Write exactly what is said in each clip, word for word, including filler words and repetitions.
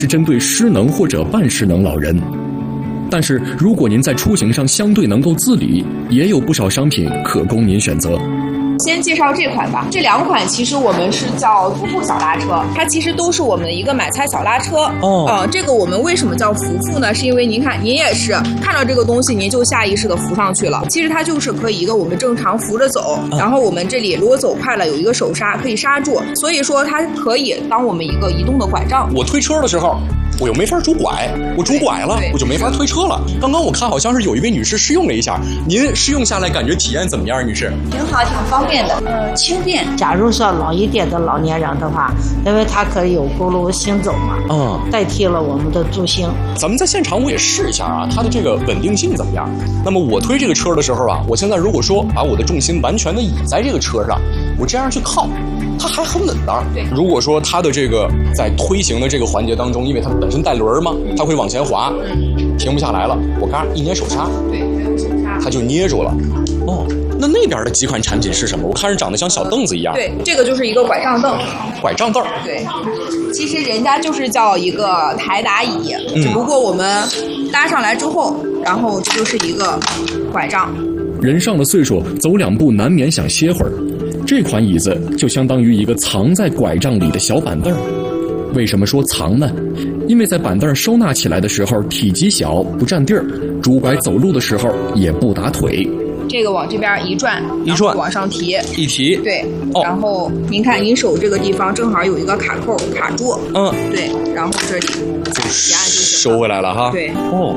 是针对失能或者半失能老人。但是如果您在出行上相对能够自理，也有不少商品可供您选择。 先介绍这款吧，这两款其实我们是叫福富小拉车，它其实都是我们的一个买菜小拉车。哦，呃，这个我们为什么叫福富呢？是因为您看，您也是看到这个东西，您就下意识的扶上去了。其实它就是可以一个我们正常扶着走，然后我们这里如果走快了，有一个手刹可以刹住，所以说它可以当我们一个移动的拐杖。 我推车的时候，我又没法拄拐，我拄拐了，我就没法推车了。刚刚我看好像是有一位女士试用了一下，您试用下来感觉体验怎么样，女士？ 挺好，挺方便的，呃，轻便。假如说老一点的老年人的话，因为它可以有轱辘行走嘛，嗯，代替了我们的助行。 咱们在现场我也试一下啊，它的这个稳定性怎么样？那么我推这个车的时候啊，我现在如果说把我的重心完全的倚在这个车上，我这样去靠，它还很稳当。 对， 如果说它的这个在推行的这个环节当中，因为它本身带轮嘛，它会往前滑，停不下来了，我嘎一捏手刹， 对，没有手刹， 它就捏住了。哦，那那边的几款产品是什么？我看着长得像小凳子一样。 对，这个就是一个拐杖凳。 拐杖凳。 对，其实人家就是叫一个台打椅，只不过我们搭上来之后，然后这就是一个拐杖。 人上了岁数，走两步难免想歇会儿，这款椅子就相当于一个藏在拐杖里的小板凳。为什么说藏呢？因为在板凳收纳起来的时候体积小，不占地儿，拄拐走路的时候也不打腿。 这个往这边一转， 一转往上提， 一提， 对、 哦， 然后您看您手这个地方正好有一个卡扣卡住， 嗯， 对，然后这里就收回来了哈。 对， 哦，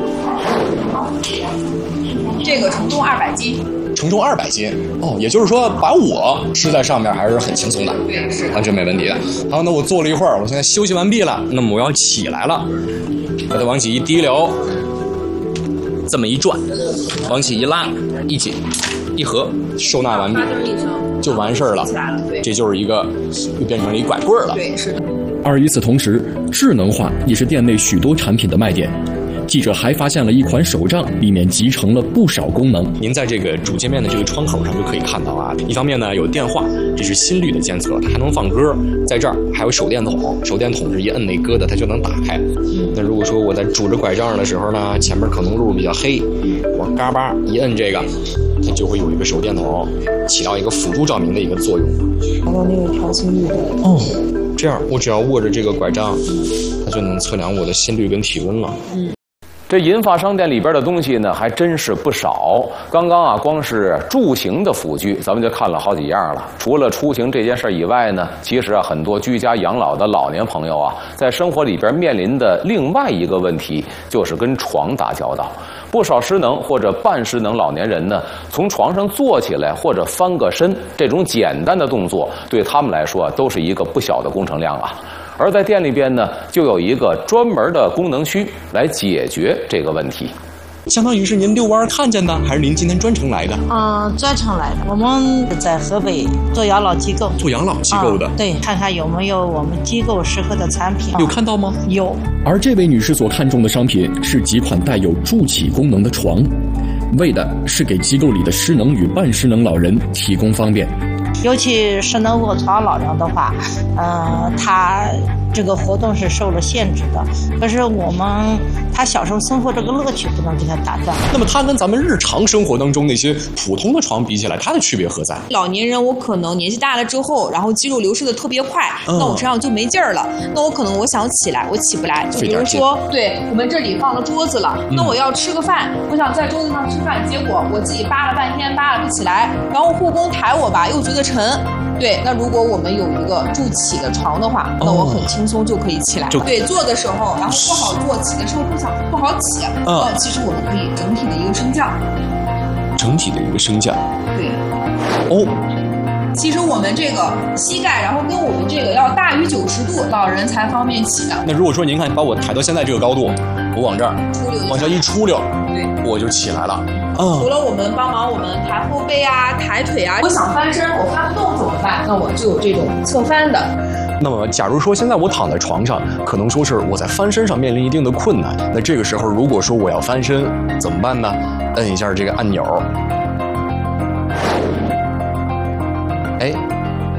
这个承重二百斤。 承重二百斤哦，也就是说把我支在上面还是很轻松的， 对，是完全没问题的。好，那我坐了一会儿，我现在休息完毕了，那么我要起来了，把它往起一提溜，这么一转，往起一拉，一紧一合，收纳完毕，就完事儿了。这就是一个又变成了一拐棍了。 对，是的。 而与此同时，智能化也是店内许多产品的卖点。记者还发现了一款手杖，里面集成了不少功能。 您在这个主界面的这个窗口上就可以看到啊，一方面呢有电话，这是心率的监测，它还能放歌，在这儿还有手电筒，手电筒是一摁那疙瘩它就能打开。那如果说我在拄着拐杖的时候呢，前面可能路比较黑，我嘎巴一摁这个，它就会有一个手电筒起到一个辅助照明的一个作用。 还有那个调心率的哦，这样我只要握着这个拐杖，它就能测量我的心率跟体温了。嗯。 这银发商店里边的东西呢，还真是不少。刚刚啊，光是住行的辅具，咱们就看了好几样了。除了出行这件事以外呢，其实啊，很多居家养老的老年朋友啊，在生活里边面临的另外一个问题，就是跟床打交道。不少失能或者半失能老年人呢，从床上坐起来或者翻个身，这种简单的动作，对他们来说都是一个不小的工程量啊。而在店里边呢，就有一个专门的功能区来解决这个问题。 相当于是您遛弯看见的，还是您今天专程来的？ 嗯、呃，专程来的。我们在河北做养老机构， 做养老机构的、 嗯。对，看看有没有我们机构适合的产品。 有看到吗？ 有。 而这位女士所看中的商品是几款带有助起功能的床，为的是给机构里的失能与半失能老人提供方便。 尤其是能卧床老人的话，呃，他这个活动是受了限制的。可是我们他小时候生活这个乐趣不能给他打断。 那么他跟咱们日常生活当中那些普通的床比起来，它的区别何在？ 老年人我可能年纪大了之后，然后肌肉流失的特别快，嗯、那我身上就没劲儿了。那我可能我想起来，我起不来。就比如说，对我们这里放了桌子了，嗯、那我要吃个饭，我想在桌子上吃饭，结果我自己扒了半天，扒拉不起来，然后护工抬我吧，又觉得沉。对，那如果我们有一个助起的床的话，那我很轻松就可以起来。哦、对，坐的时候，然后不好坐，起的时候不想不好起。嗯、呃，其实我们可以整体的一个升降。 整体的一个升降。 对。 哦。 其实我们这个膝盖，然后跟我们这个要大于九十度，老人才方便起的。 那如果说您看把我抬到现在这个高度，我往这儿往下一出溜，对，我就起来了。 嗯，除了我们帮忙我们抬后背啊、抬腿啊，我想翻身我翻不动怎么办？那我就有这种侧翻的。 那么假如说现在我躺在床上，可能说是我在翻身上面临一定的困难，那这个时候如果说我要翻身怎么办呢？摁一下这个按钮。哎，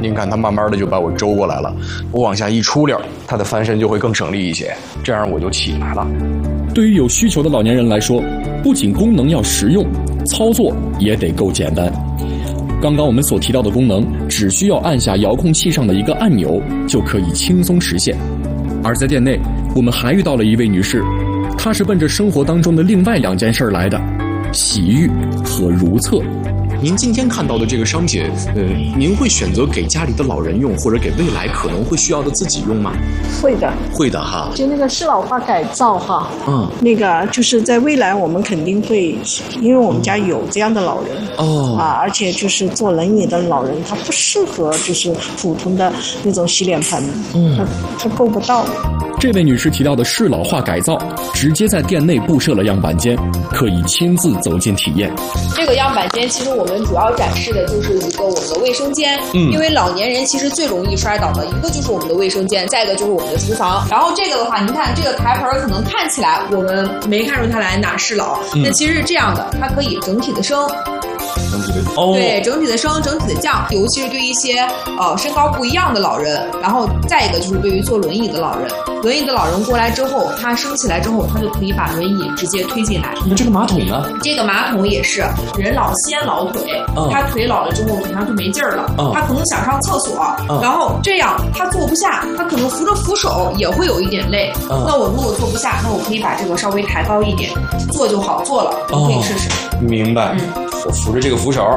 您看它慢慢的就把我周过来了，我往下一出溜，它的翻身就会更省力一些，这样我就起来了。 对于有需求的老年人来说，不仅功能要实用，操作也得够简单。刚刚我们所提到的功能，只需要按下遥控器上的一个按钮，就可以轻松实现。而在店内，我们还遇到了一位女士，她是奔着生活当中的另外两件事来的：洗浴和如厕。 您今天看到的这个商品，呃，您会选择给家里的老人用，或者给未来可能会需要的自己用吗？ 会的， 会的哈。 就那个适老化改造哈， 嗯， 那个就是在未来我们肯定会，因为我们家有这样的老人哦啊，而且就是坐轮椅的老人，他不适合就是普通的那种洗脸盆，嗯，他他够不到。 这位女士提到的适老化改造，直接在店内布设了样板间，可以亲自走进体验。 这个样板间其实我们主要展示的就是一个我们的卫生间，嗯，因为老年人其实最容易摔倒的一个就是我们的卫生间，再一个就是我们的厨房。然后这个的话，您看这个台盆可能看起来我们没看出它来哪是老，那、嗯、其实是这样的，它可以整体的升。 整体的哦， 对，整体的升，整体的降，尤其是对一些呃身高不一样的老人，然后再一个就是对于坐轮椅的老人，轮椅的老人过来之后，他升起来之后，他就可以把轮椅直接推进来。 那这个马桶呢？ 这个马桶也是人老先老腿，嗯、他腿老了之后腿上就没劲儿了，嗯、他可能想上厕所，嗯、然后这样他坐不下，他可能扶着扶手也会有一点累。嗯、那我如果坐不下，那我可以把这个稍微抬高一点，坐就好坐了，你可以试试。 明白。嗯，我扶着这个扶手。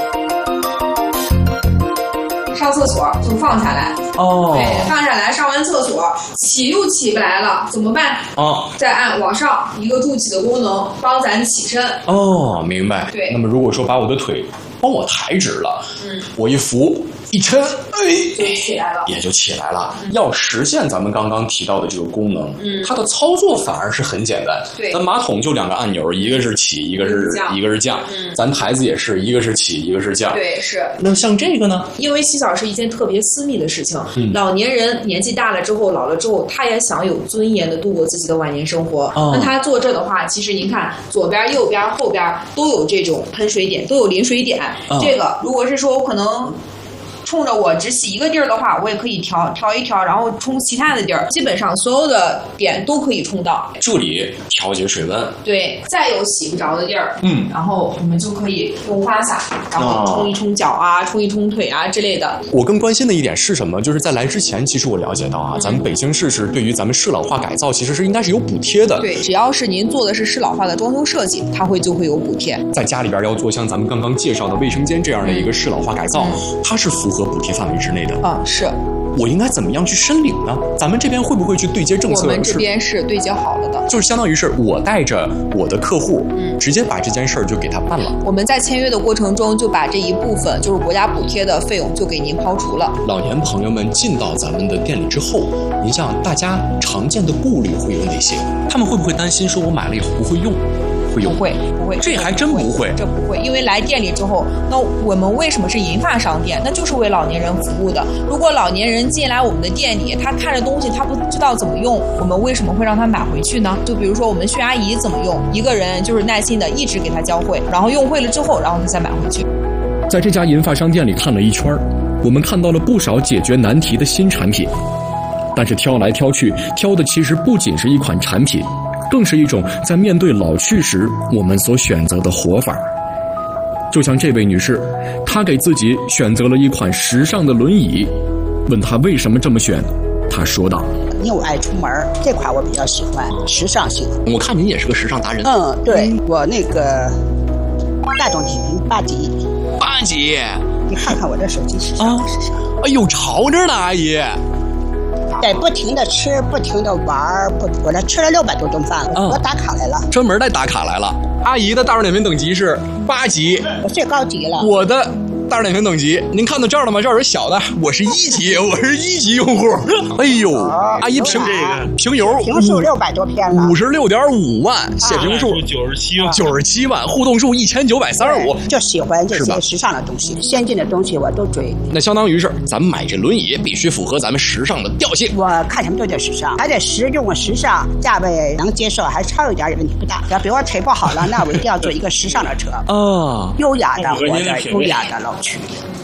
上厕所就放下来哦，对，放下来，上完厕所起又起不来了，怎么办？哦，再按往上一个助起的功能，帮咱起身。 哦，明白。 对， 那么如果说把我的腿帮我抬直了，嗯，我一扶一抻，哎， 就起来了， 也就起来了。嗯、要实现咱们刚刚提到的这个功能，嗯，它的操作反而是很简单。 对， 咱马桶就两个按钮，一个是起，一个是一个是降。嗯，咱台子也是一个是起，一个是降。 对，是。 那像这个呢？ 因为洗澡是一件特别私密的事情，嗯、老年人年纪大了之后，老了之后，他也想有尊严的度过自己的晚年生活。哦、那他坐这的话，其实您看左边、右边、后边都有这种喷水点，都有淋水点。哦、这个如果是说我可能。冲着我只洗一个地儿的话，我也可以调调一调，然后冲其他的地儿，基本上所有的点都可以冲到。 这里调节水温， 对，再有洗不着的地儿，嗯，然后我们就可以用花洒，然后冲一冲脚啊，冲一冲腿啊之类的。 我更关心的一点是什么？就是在来之前，其实我了解到啊，嗯、咱们北京市是对于咱们适老化改造，其实是应该是有补贴的。 对，只要是您做的是适老化的装修设计，它会就会有补贴。 在家里边要做像咱们刚刚介绍的卫生间这样的一个适老化改造，嗯、它是符合补贴范围之内的啊，是。 我应该怎么样去申领呢？咱们这边会不会去对接政策？ 我们这边是对接好了的， 就是相当于是我带着我的客户，嗯，直接把这件事儿就给他办了。 我们在签约的过程中就把这一部分就是国家补贴的费用就给您抛除了。 老年朋友们进到咱们的店里之后，您像大家常见的顾虑会有哪些？他们会不会担心说我买了以后不会用？会有不会不会， 这还真不会， 这不会，因为来店里之后，那我们为什么是银发商店？那就是为老年人服务的。如果老年人进来我们的店里，他看着东西他不知道怎么用，我们为什么会让他买回去呢？就比如说我们血压仪怎么用，一个人就是耐心的一直给他教会，然后用会了之后，然后他再买回去。 在这家银发商店里看了一圈，我们看到了不少解决难题的新产品，但是挑来挑去，挑的其实不仅是一款产品，更是一种在面对老去时我们所选择的活法。就像这位女士，她给自己选择了一款时尚的轮椅，问她为什么这么选，她说道： 因为我爱出门，这款我比较喜欢，时尚性。 我看您也是个时尚达人。 嗯，对，我那个大众点评八级。 八级？ 你看看我这手机时尚不时尚？ 哎呦，潮着呢，阿姨。 得不停的吃，不停的玩，不，我这吃了六百多顿饭了，嗯、我打卡来了， 专门来打卡来了。阿姨的大众点评等级是八级， 我最高级了。 我的大众点评等级，您看到这儿了吗？这儿有小的，我是一级，我是一级用户。哎呦，哦、阿姨评这个评油， 评数六百多篇了， 五十六点五万，写评数九十七万， 九十七万，互动数一千九百三十五。 就喜欢这些时尚的东西，先进的东西我都追。 那相当于是咱们买这轮椅必须符合咱们时尚的调性。 我看什么都叫时尚，还得实用、时尚，价位能接受，还超一点也问题不大。要比我腿不好了，那我一定要做一个时尚的车。哦，优雅的活着，优雅的老去。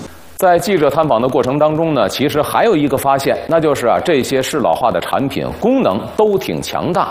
在记者探访的过程当中呢，其实还有一个发现，那就是啊，这些适老化的产品功能都挺强大，